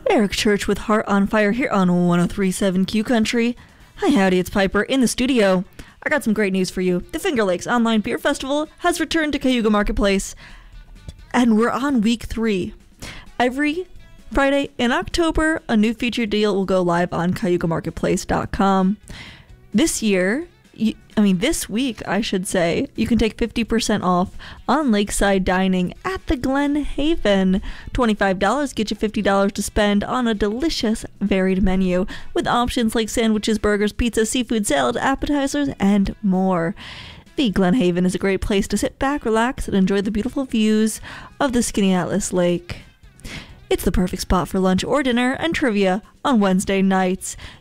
Eric Church with Heart on Fire here on 1037 Q Country. Hi, howdy, it's Piper in the studio. I got some great news for you. The Finger Lakes Online Beer Festival has returned to Cayuga Marketplace, and we're on week 3. Every Friday in October, a new featured deal will go live on CayugaMarketplace.com. This week, I should say, you can take 50% off on lakeside dining at the Glen Haven. $25 get you $50 to spend on a delicious, varied menu with options like sandwiches, burgers, pizza, seafood, salad, appetizers, and more. The Glen Haven is a great place to sit back, relax, and enjoy the beautiful views of the Skaneateles Lake. It's the perfect spot for lunch or dinner and trivia on Wednesday nights.